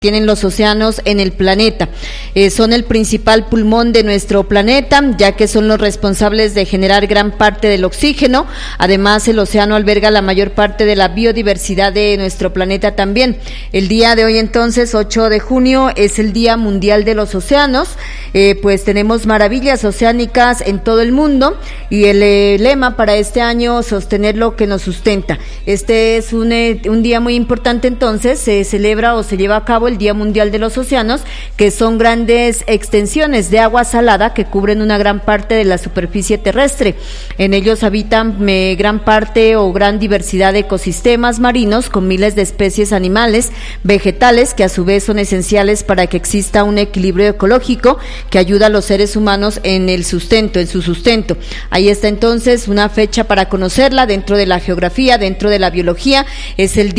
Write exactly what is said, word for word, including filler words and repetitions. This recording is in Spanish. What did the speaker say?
tienen los océanos en el planeta. Eh, son el principal pulmón de nuestro planeta, ya que son los responsables de generar gran parte del oxígeno. Además, el océano alberga la mayor parte de la biodiversidad de nuestro planeta también. El día de hoy, entonces, ocho de junio, es el Día Mundial de los Océanos. Eh, pues tenemos maravillas oceánicas en todo el mundo y el eh, lema para este año, sostener lo que nos sustenta. Este es un, eh, un día muy importante, entonces, se celebra o se lleva a cabo el Día Mundial de los Océanos, que son grandes extensiones de agua salada que cubren una gran parte de la superficie terrestre. En ellos habitan eh, gran parte o gran diversidad de ecosistemas marinos con miles de especies animales, vegetales, que a su vez son esenciales para que exista un equilibrio ecológico que ayuda a los seres humanos en el sustento, en su sustento. Ahí está entonces una fecha para conocerla dentro de la geografía, dentro de la biología, es el